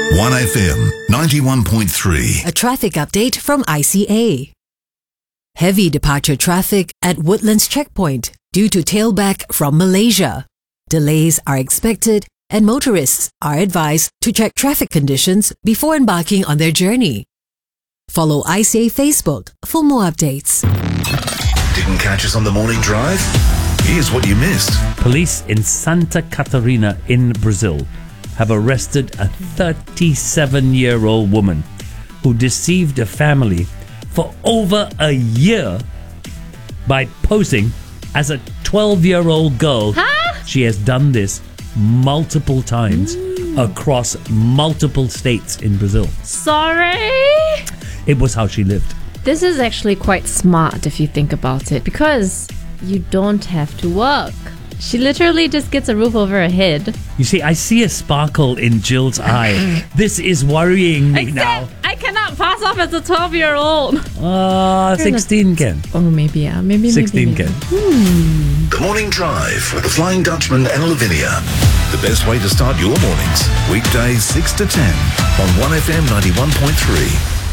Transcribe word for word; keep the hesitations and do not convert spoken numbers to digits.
one F M ninety-one point three. A traffic update from I C A. Heavy departure traffic at Woodlands Checkpoint due to tailback from Malaysia. Delays are expected and motorists are advised to check traffic conditions before embarking on their journey. Follow I C A Facebook for more updates. Didn't catch us on the morning drive? Here's what you missed. Police in Santa Catarina in Brazil have arrested a thirty-seven-year-old woman who deceived a family for over a year by posing as a twelve-year-old girl. Huh? She has done this multiple times mm. across multiple states in Brazil. Sorry? It was how she lived. This is actually quite smart if you think about it, because you don't have to work. She literally just gets a roof over her head. You see, I see a sparkle in Jill's eye. This is worrying me Except now. I cannot pass off as a twelve-year-old. Uh, sixteen can. Oh, maybe, yeah. Maybe, sixteen maybe, can. Hmm. The Morning Drive with the Flying Dutchman and Lavinia. The best way to start your mornings. Weekdays six to ten on one F M ninety-one point three.